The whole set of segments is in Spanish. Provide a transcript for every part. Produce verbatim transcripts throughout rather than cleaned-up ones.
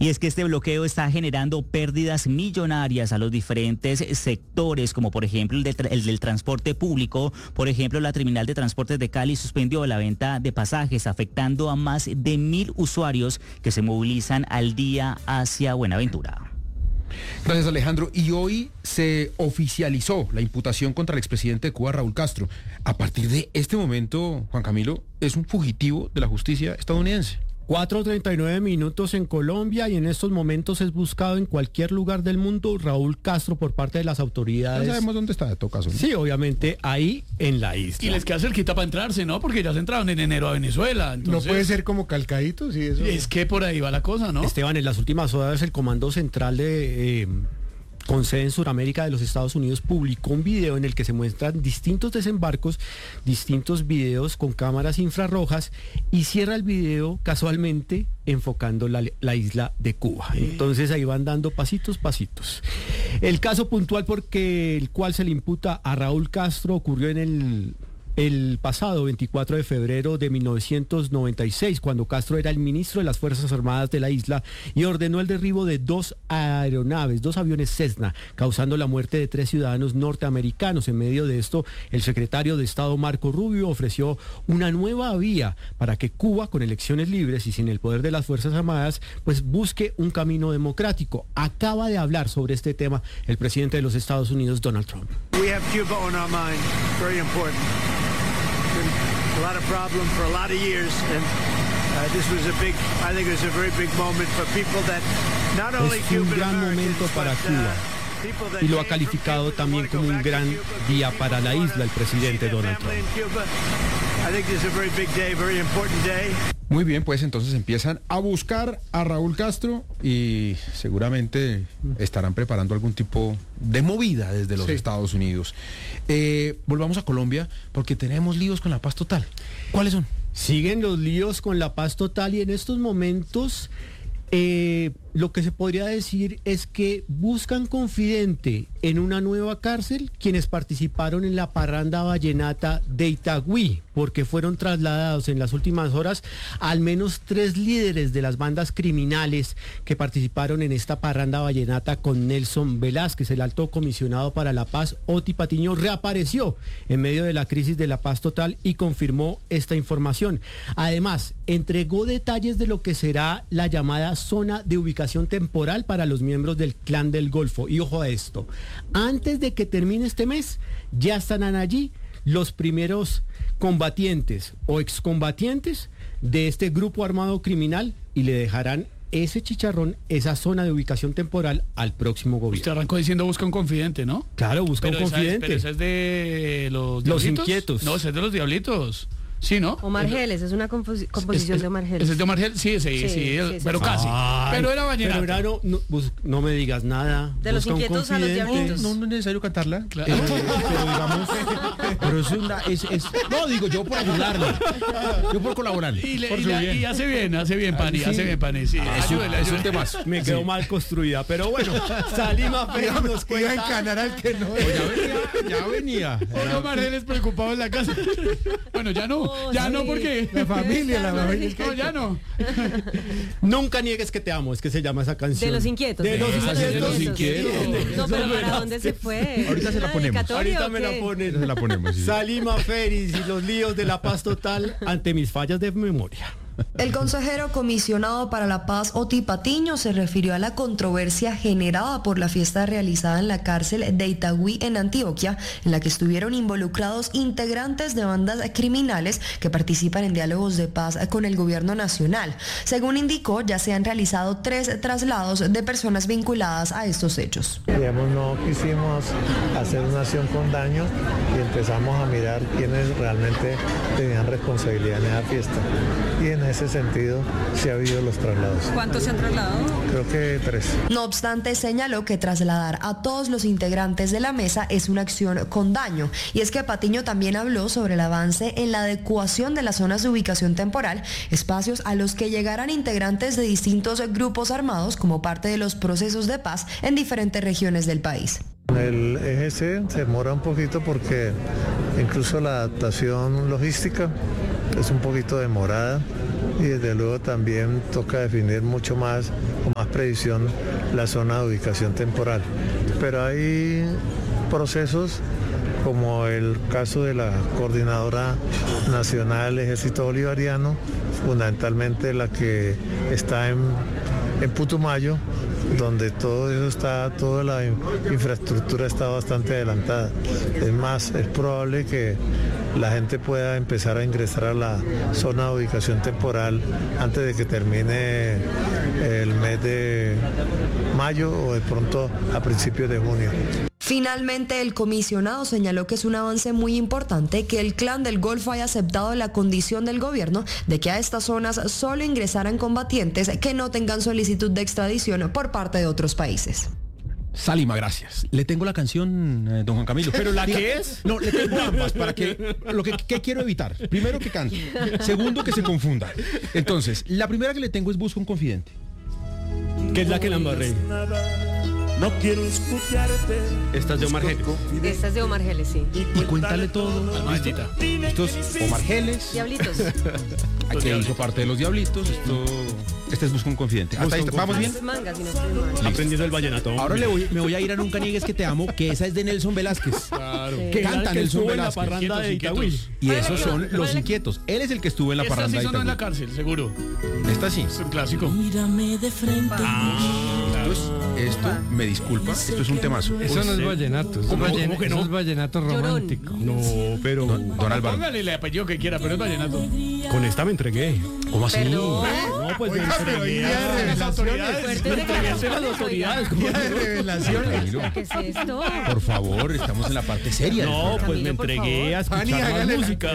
Y es que este bloqueo está generando pérdidas millonarias a los diferentes sectores, como por ejemplo el, de tra- el del transporte público. Por ejemplo, la terminal de transportes de Cali suspendió la venta de pasajes, afectando a más de mil usuarios que se movilizan al día hacia Buenaventura. Gracias, Alejandro. Y hoy se oficializó la imputación contra el expresidente de Cuba, Raúl Castro. A partir de este momento, Juan Camilo, es un fugitivo de la justicia estadounidense. cuatro treinta y nueve minutos en Colombia y en estos momentos es buscado en cualquier lugar del mundo Raúl Castro por parte de las autoridades. Ya sabemos dónde está, de todo caso, ¿no? Sí, obviamente ahí en la isla. Y les queda cerquita para entrarse, ¿no? Porque ya se entraron en enero a Venezuela. Entonces, no puede ser como calcaditos y eso. Es que por ahí va la cosa, ¿no? Esteban, en las últimas horas el Comando Central de... Eh, con sede en Sudamérica de los Estados Unidos, publicó un video en el que se muestran distintos desembarcos, distintos videos con cámaras infrarrojas y cierra el video casualmente enfocando la, la isla de Cuba. Entonces ahí van dando pasitos, pasitos. El caso puntual porque el cual se le imputa a Raúl Castro ocurrió en el... El pasado veinticuatro de febrero de mil novecientos noventa y seis, cuando Castro era el ministro de las Fuerzas Armadas de la isla y ordenó el derribo de dos aeronaves, dos aviones Cessna, causando la muerte de tres ciudadanos norteamericanos. En medio de esto, el secretario de Estado Marco Rubio ofreció una nueva vía para que Cuba, con elecciones libres y sin el poder de las Fuerzas Armadas, pues busque un camino democrático. Acaba de hablar sobre este tema el presidente de los Estados Unidos, Donald Trump. We have Cuba on our mind, very important. A lot of problems for a lot of years, and uh, this was a big, I think it was a very big moment for people that not only Es un Cuban gran Americans, momento para but, uh, Cuba. people that Y lo ha came from calificado Cuba también want to como go un back to gran Cuba, día people para la wanna isla, el presidente see their Donald family Trump. in Cuba. I think this is a very big day, very important day. Muy bien, pues entonces empiezan a buscar a Raúl Castro y seguramente estarán preparando algún tipo de movida desde los Sí. Estados Unidos. Eh, volvamos a Colombia porque tenemos líos con la paz total. ¿Cuáles son? Siguen los líos con la paz total y en estos momentos eh, lo que se podría decir es que buscan confidente en una nueva cárcel quienes participaron en la parranda vallenata de Itagüí, porque fueron trasladados en las últimas horas al menos tres líderes de las bandas criminales que participaron en esta parranda vallenata con Nelson Velázquez. El alto comisionado para la paz, Oti Patiño, reapareció en medio de la crisis de la paz total y confirmó esta información. Además, entregó detalles de lo que será la llamada zona de ubicación temporal para los miembros del Clan del Golfo. Y ojo a esto, antes de que termine este mes, ya estarán allí los primeros combatientes o excombatientes de este grupo armado criminal y le dejarán ese chicharrón, esa zona de ubicación temporal al próximo gobierno. Usted arrancó diciendo busca un confidente, ¿no? Claro, busca Pero un esa es, confidente. pero esa es de los Los Diablitos. Inquietos. No, esa es de los Diablitos. Sí, ¿no? Omar Geles, es una composi- composición Es- de Omar Geles. ¿Ese es de Omar Geles? Sí, sí, sí, Sí, sí, sí, pero sí. casi. Ay, pero era vallenato. Pero era no, no, bus- no me digas nada. De los Busca un Inquietos a los confidente. Diablitos. No, no es necesario cantarla. Claro. Eh, pero digamos, pero es una, es, es- no digo yo por ayudarle, yo por colaborar. Y, le- por y su la- bien. y hace bien, hace bien, Pani, sí. hace bien, Pani. Sí, Ah, ayúdele, es un ayúdele. temazo. Me quedó Sí. mal construida, pero bueno, Salima Pérez nos Iba a cuenta. encanar al que no. Pues ya venía, ya venía. Pobre Omar Geles preocupado en la casa. Bueno, ya no, Oh, ya sí. no, porque... La familia, la familia. No, ya no. Nunca niegues que te amo, es que se llama esa canción. De los Inquietos. De los Esa es de Inquietos. los Inquietos. No, pero Eso ¿para no dónde se fue? Ahorita se la ¿Una ponemos. dedicatoria Ahorita o me qué? la ponen. Se la ponemos. Sí. Salima Félix y los líos de la paz total ante mis fallas de memoria. El consejero comisionado para la paz, Oti Patiño, se refirió a la controversia generada por la fiesta realizada en la cárcel de Itagüí en Antioquia, en la que estuvieron involucrados integrantes de bandas criminales que participan en diálogos de paz con el gobierno nacional. Según indicó, ya se han realizado tres traslados de personas vinculadas a estos hechos. Digamos, no quisimos hacer una acción con daño y empezamos a mirar quiénes realmente tenían responsabilidad en esa fiesta. Y en ese sentido sí ha habido los traslados. ¿Cuántos se han trasladado? Creo que tres. No obstante, señaló que trasladar a todos los integrantes de la mesa es una acción con daño. Y es que Patiño también habló sobre el avance en la adecuación de las zonas de ubicación temporal, espacios a los que llegarán integrantes de distintos grupos armados como parte de los procesos de paz en diferentes regiones del país. El E G C se demora un poquito porque incluso la adaptación logística es un poquito demorada y desde luego también toca definir mucho más, con más precisión, la zona de ubicación temporal. Pero hay procesos como el caso de la Coordinadora Nacional Ejército Bolivariano, fundamentalmente la que está en, en Putumayo, donde todo eso está, toda la in- infraestructura está bastante adelantada. Es más, es probable que la gente pueda empezar a ingresar a la zona de ubicación temporal antes de que termine el mes de mayo o de pronto a principios de junio. Finalmente, el comisionado señaló que es un avance muy importante que el Clan del Golfo haya aceptado la condición del gobierno de que a estas zonas solo ingresaran combatientes que no tengan solicitud de extradición por parte de otros países. Salima, gracias. Le tengo la canción, eh, don Juan Camilo. ¿Pero la Diga- qué es? No, le tengo ambas para que lo que, que quiero evitar. Primero que cante. Segundo que se confunda. Entonces, la primera que le tengo es Busco un confidente. Que es la que la embarré. No quiero escucharte. Esta es de Omar Geles. Esta es de Omar Geles, sí. Y cuéntale todo. Maldita. Estos Omar Geles, Diablitos. que hizo parte de los Diablitos. Esto, este es Busco un confidente. Hasta ahí, ¿vamos bien? Las mangas, si no estoy mal. Aprendiendo el vallenato. Ahora le voy, me voy a ir a Nunca Niegues que Te Amo, que esa es de Nelson Velázquez. Claro. Sí. Que canta que Nelson estuvo en la Velázquez. parranda de Inquietos, Itagüí. inquietos. Y esos son los Vale. inquietos. Él es el que estuvo en la Esta parranda sí de sonó en la Itagüí. cárcel, seguro. Esta sí. Es un clásico. Mírame de frente. Esto, es- esto, me disculpa, esto es un temazo. Eso no es vallenato. Eso, ¿Cómo- es vallen- cómo que no? eso es vallenato romántico. No, pero Don, don Álvaro, Póngale el apellido que quiera, pero es vallenato. con esta me entregué. ¿cómo así? Perdón. No, pues me Oiga, pero entregué. ya de Las revelaciones. autoridades. Fuertes Me entregué a las declaraciones, autoridades. oiga. Ya de revelaciones. Camilo, ¿Qué es esto? por favor, estamos en la parte seria. del No, programa. pues me Camilo, por entregué a favor. Pani, escuchar más hágale la- música.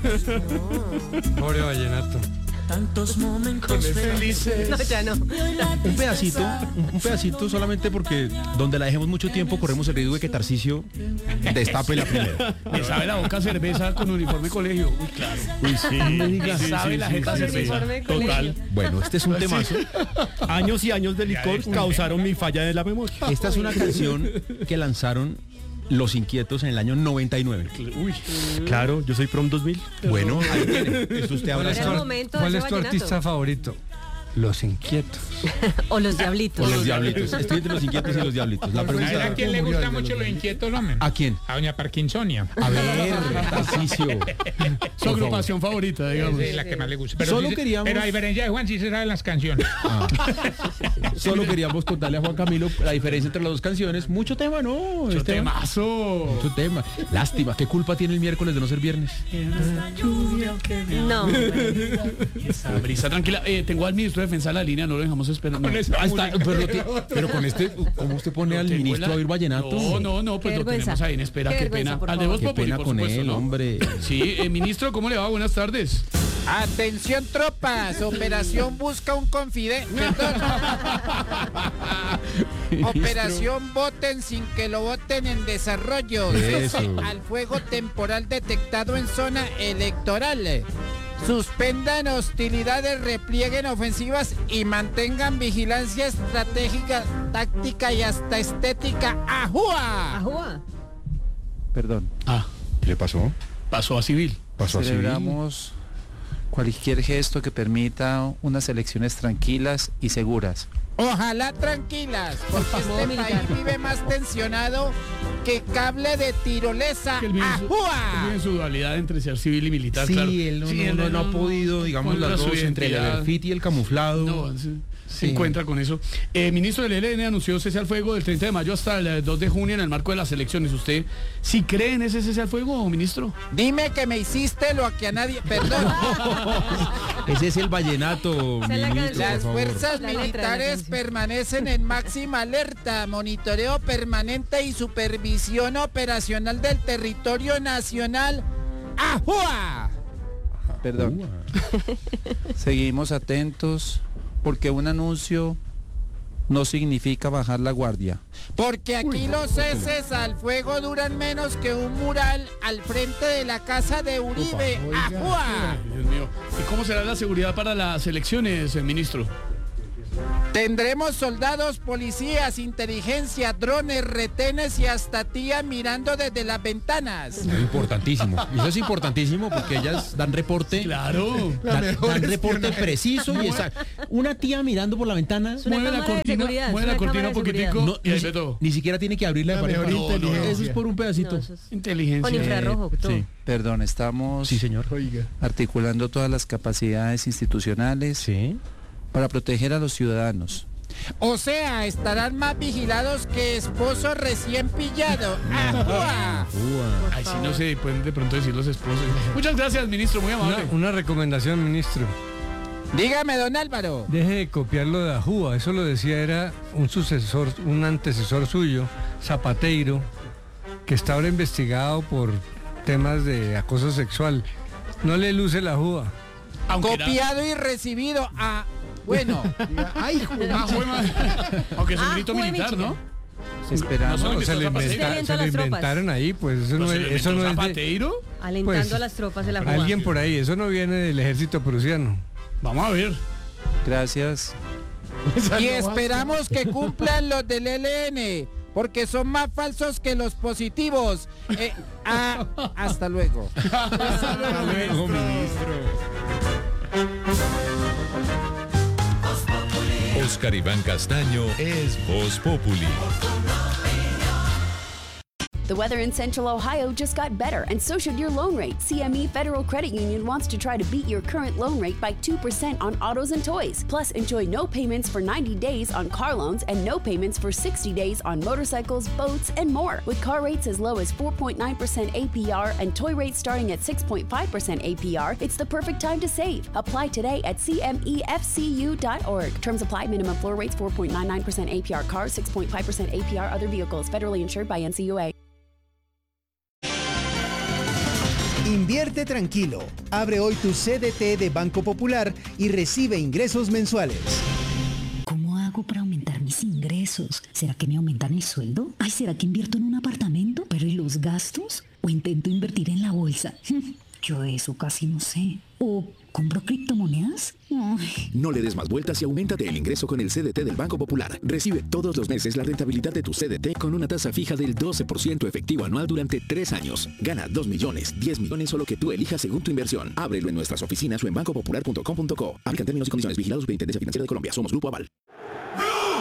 Pobre vallenato. Tantos momentos felices. No, ya no. Un pedacito, un, un pedacito solamente porque donde la dejemos mucho tiempo corremos el riesgo de que Tarcisio destape la primera. Me sabe la boca cerveza con uniforme colegio. Uy, claro. Uy, sí. Me sabe la jeta Con cerveza. uniforme de Total. colegio. Bueno, este es un temazo. Años y años de licor causaron mi falla de la memoria. Esta es una canción que lanzaron Los Inquietos en el año noventa y nueve. Uy, claro, yo soy prom dos mil. Bueno, ahí tiene. Eso usted habrá Era el estado. momento ¿Cuál de es ese tu vallenato. artista favorito? Los Inquietos. O los diablitos. O los Diablitos. Estoy entre Los Inquietos y Los Diablitos. La ¿A ver pregunta. a quién le gusta mucho los inquietos, hombre? ¿A quién? A doña Parkinsonia. A ver, Tarcisio. Su agrupación favorita, digamos. Es la que más le gusta. Pero, Solo sí se- queríamos- pero a diferencia de Juan, sí se saben las canciones. Ah. Solo queríamos contarle a Juan Camilo la diferencia entre las dos canciones. Mucho tema, ¿no? Mucho Esteban? temazo. Mucho tema. Lástima. ¿Qué culpa tiene el miércoles de no ser viernes? No, hombre. Brisa, tranquila. Eh, tengo al ministro de Defensa en la línea, no lo dejamos esperando. Con No. esta Ahí está, música. pero, ti- pero con este, ¿cómo usted pone al Tengo ministro la- a oír vallenato? No, no, no, pues Qué lo vergüenza. tenemos ahí en espera, Qué qué, vergüenza, pena. por Al de favor. Voz Qué Populi, pena por con supuesto, él, ¿no? hombre. Sí, eh, ministro, ¿cómo le va? Buenas tardes. Atención tropas, operación busca un confidente. Operación voten sin que lo voten en desarrollo. Eso. Al fuego temporal detectado en zona electoral. Suspendan hostilidades, replieguen ofensivas y mantengan vigilancia estratégica, táctica y hasta estética. ¡Ajúa! Ajúa. Perdón. Ah, ¿Qué le pasó? pasó a civil. Pasó así. Celebramos cualquier gesto que permita unas elecciones tranquilas y seguras. Ojalá tranquilas, porque Modo este militar. país vive más tensionado que cable de tirolesa. Que él vive, en su, él ¡Ajúa! vive en su dualidad entre ser civil y militar, Sí, claro. él no, Sí, no, él no, no ha podido, digamos, encuentra las su dos entre el identidad. Everfit y el camuflado. No, se, se Sí. encuentra con eso. Eh, ministro del E L N anunció cese al fuego del treinta de mayo hasta el eh, dos de junio en el marco de las elecciones. ¿Usted sí cree en ese cese al fuego, ministro? Dime que me hiciste lo que a nadie... Perdón. Ese es el vallenato, Esa es la ministro, canción. por Las favor. fuerzas La letra de la militares canción. permanecen en máxima alerta, monitoreo permanente y supervisión operacional del territorio nacional. ¡Ajúa! Perdón. Seguimos atentos porque un anuncio no significa bajar la guardia. Porque aquí los ceses al fuego duran menos que un mural al frente de la casa de Uribe. ¡Ajúa! Ay, Dios mío. ¿Y cómo será la seguridad para las elecciones, eh, ministro? Tendremos soldados, policías, inteligencia, drones, retenes y hasta tía mirando desde las ventanas. Es importantísimo. Y eso es importantísimo porque ellas dan reporte. Claro. Dan, dan reporte preciso y exacto. Una tía mirando por la ventana. Es una Mueve la cámara de cortina, seguridad, mueve es la una cortina un cámara de poquitico seguridad. y ahí ni, ve todo. ni siquiera tiene que abrir la La pared. mejor No, no, inteligencia. eso es por un pedacito. No, eso es- Inteligencia. Con infrarrojo, todo. Sí. Perdón, estamos Sí, señor. Oiga. articulando todas las capacidades institucionales Sí. para proteger a los ciudadanos. O sea, estarán más vigilados que esposo recién pillado. ¡Ajua! Ay, sí, no sé, pueden de pronto decir los esposos. Muchas gracias, ministro, muy Una, amable. una recomendación, ministro. Dígame, don Álvaro. Deje de copiar lo de Ajúa. Eso lo decía, era un sucesor, un antecesor suyo, Zapateiro, que está ahora investigado por temas de acoso sexual. No le luce la Ajúa. Aunque era- Copiado y recibido a... Bueno, Ay, joder. Ah, jue madre. Aunque es un Ah, grito jue militar, ¿no? esperamos. No, No, se, lo inventó inventa- Zapatero. se lo Aliento a las tropas. inventaron ahí, pues eso ¿No no, se es, lo eso inventó no es de, Zapateiro? Alentando Pues, a las tropas de la Jua. alguien por ahí, eso no viene del ejército prusiano. Vamos a ver. Gracias. Y esperamos que cumplan los del E L N, porque son más falsos que los positivos. Eh, ah, hasta luego. Hasta luego, ministro. Oscar Iván Castaño es Voz Populi. The weather in Central Ohio just got better, and so should your loan rate. C M E Federal Credit Union wants to try to beat your current loan rate by two percent on autos and toys. Plus, enjoy no payments for ninety days on car loans and no payments for sixty days on motorcycles, boats, and more. With car rates as low as four point nine percent A P R and toy rates starting at six point five percent A P R, it's the perfect time to save. Apply today at C M E F C U dot org. Terms apply. Minimum floor rates four point nine nine percent A P R cars, six point five percent A P R other vehicles. Federally insured by N C U A. Invierte tranquilo. Abre hoy tu C D T de Banco Popular y recibe ingresos mensuales. ¿Cómo hago para aumentar mis ingresos? ¿Será que me aumentan el sueldo? Ay, ¿será que invierto en un apartamento? ¿Pero y los gastos? ¿O intento invertir en la bolsa? Yo de eso casi no sé. ¿O compro criptomonedas? Ay. No le des más vueltas y auméntate el ingreso con el C D T del Banco Popular. Recibe todos los meses la rentabilidad de tu C D T con una tasa fija del doce por ciento efectivo anual durante tres años. Gana dos millones, diez millones o lo que tú elijas según tu inversión. Ábrelo en nuestras oficinas o en banco popular punto com punto co. Aplican términos y condiciones. Vigilados Superintendencia Financiera de Colombia. Somos Grupo Aval.